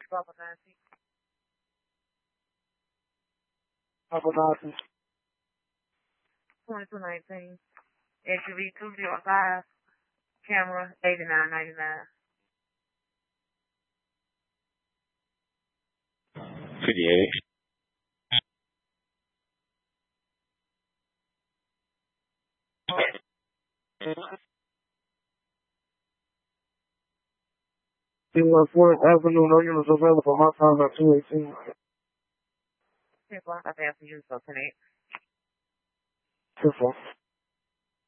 Paparazzi. 2219. SUV 205. Camera 8999. 58. West 4th Avenue, no units available. My time at 218. 10 block, I have to use for tonight. 10-4.